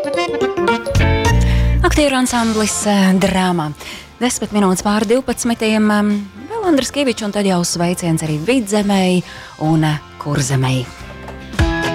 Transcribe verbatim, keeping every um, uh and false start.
Aktieru ansamblis Drāmā. Desmit minūtes pār divpadsmitiem. Vēl Andris Kīvičs un tad jau sveiciens arī Vidzemei un Kurzemei.